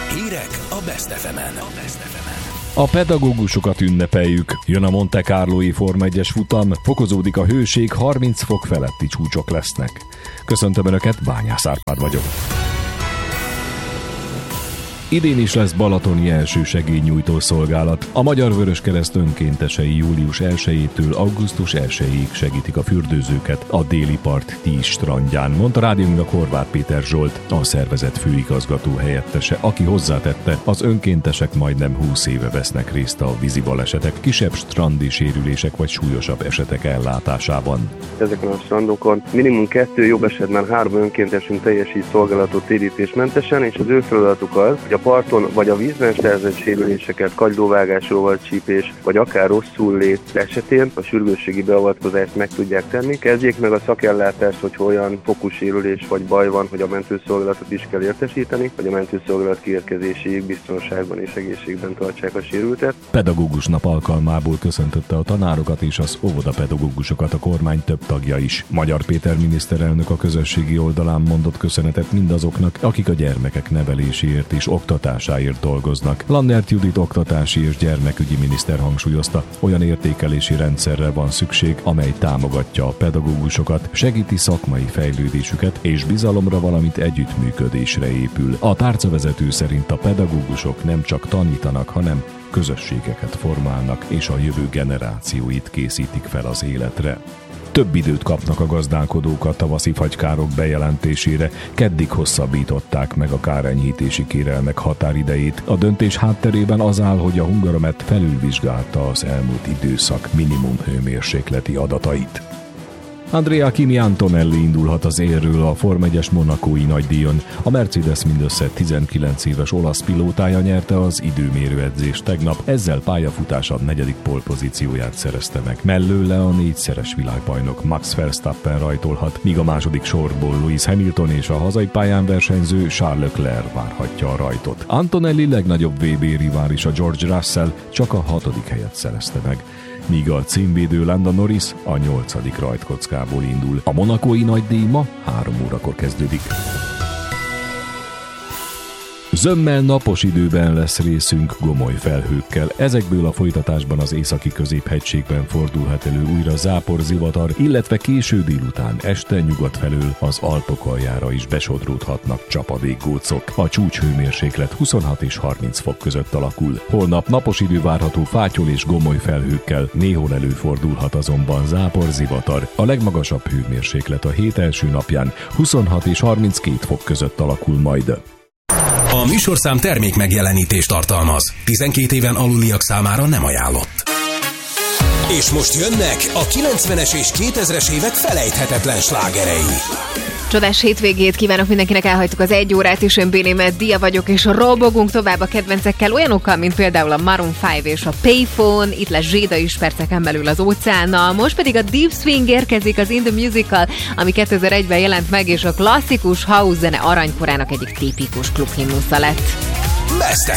Hírek a Best FM-en. A pedagógusokat ünnepeljük. Jön a Monte Carlói Forma 1-es futam, fokozódik a hőség, 30 fok feletti csúcsok lesznek. Köszöntöm Önöket, Bányász Árpád vagyok. Idén is lesz balatoni elsősegélynyújtó szolgálat. A Magyar Vöröskereszt önkéntesei július 1-től augusztus 1-ig segítik a fürdőzőket a déli part 10 strandján, mondta rádiónknak Horváth Péter Zsolt, a szervezet főigazgató helyettese, aki hozzátette, az önkéntesek majdnem 20 éve vesznek részt a vízibalesetek, kisebb strandi sérülések vagy súlyosabb esetek ellátásában. Ezeken a strandokon minimum 2, jobb esetben 3 önkéntesünk teljesít szolgálatot térítésmentesen, és az ő feladatuk az, hogy a parton vagy a vízben szerzett sérüléseket, kagylóvágás, rovarcsípés, vagy akár rosszul lét esetén a sürgősségi beavatkozást meg tudják tenni. Kezdjék meg a szakellátást, hogy olyan fokú sérülés vagy baj van, hogy a mentőszolgálatot is kell értesíteni, hogy a mentőszolgálat kiérkezéséig biztonságban és egészségben tartsák a sérültet. Pedagógus nap alkalmából köszöntötte a tanárokat és az óvodapedagógusokat a kormány több tagja is. Magyar Péter miniszterelnök a közösségi oldalán mondott köszönetet mindazoknak, akik a gyermekek neveléséért és oktatásáért dolgoznak. Lannert Judit oktatási és gyermekügyi miniszter hangsúlyozta, olyan értékelési rendszerre van szükség, amely támogatja a pedagógusokat, segíti szakmai fejlődésüket és bizalomra, valamint együttműködésre épül. A tárcavezető szerint a pedagógusok nem csak tanítanak, hanem közösségeket formálnak és a jövő generációit készítik fel az életre. Több időt kapnak a gazdálkodók a tavaszi fagykárok bejelentésére, keddig hosszabbították meg a kárenyhítési kérelmek határidejét. A döntés hátterében az áll, hogy a Hungaromet felülvizsgálta az elmúlt időszak minimum hőmérsékleti adatait. Andrea Kimi Antonelli indulhat az élről a Forma 1-es monacói nagydíjon. A Mercedes mindössze 19 éves olasz pilótája nyerte az időmérőedzést tegnap, ezzel pályafutása 4. pole-pozícióját szerezte meg. Mellőle a 4-szeres világbajnok Max Verstappen rajtolhat, míg a második sorból Lewis Hamilton és a hazai pályán versenyző Charles Leclerc várhatja a rajtot. Antonelli legnagyobb VB rivális a George Russell csak a 6. helyet szerezte meg, míg a címvédő Lando Norris a 8. rajtkockából indul. A monacói nagydíj ma 3 órakor kezdődik. Zömmel napos időben lesz részünk gomoly felhőkkel. Ezekből a folytatásban az északi középhegységben fordulhat elő újra záporzivatar, illetve késő délután este nyugat felől az Alpok aljára is besodródhatnak csapadékgócok. A csúcshőmérséklet 26 és 30 fok között alakul. Holnap napos idő várható fátyol és gomoly felhőkkel, néhol előfordulhat azonban záporzivatar. A legmagasabb hőmérséklet a hét első napján 26 és 32 fok között alakul majd. A műsorszám termék megjelenítést tartalmaz. 12 éven aluliak számára nem ajánlott. És most jönnek a 90-es és 2000-es évek felejthetetlen slágerei. Csodás hétvégét kívánok mindenkinek, elhagytuk az 1 órát, és én Bénémet Dia vagyok, és robogunk tovább a kedvencekkel, olyanokkal, mint például a Maroon 5 és a Payphone, itt lesz Zséda is perceken belül az óceánnal, most pedig a Deep Swing érkezik az In The Musical, ami 2001-ben jelent meg, és a klasszikus house zene aranykorának egyik tipikus klubhimnusza lett. Best